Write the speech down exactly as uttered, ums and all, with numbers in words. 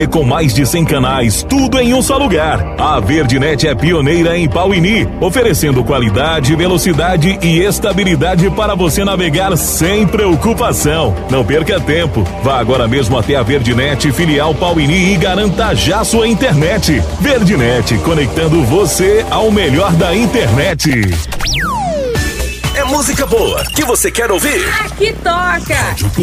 E com mais de cem canais, tudo em um só lugar. A Verdinet é pioneira em Pauini, oferecendo qualidade, velocidade e estabilidade para você navegar sem preocupação. Não perca tempo. Vá agora mesmo até a Verdinet filial Pauini e garanta já sua internet. Verdinet, conectando você ao melhor da internet. É música boa que você quer ouvir? Aqui toca!